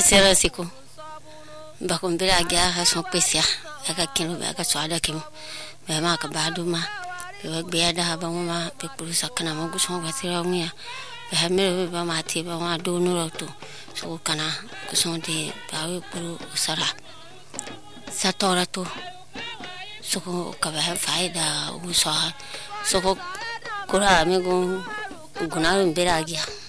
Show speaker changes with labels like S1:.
S1: sera siko bakon bira gya ha son pesia aka kinu aka swada kimu be ma ka baduma be be da ba ma be puru sakana mo guson watira muya be ha mere be ma ti ba ma do nuroto so kana guson de ba we puru sara satora to so ka ba faida usa so kura amigo guna bira gya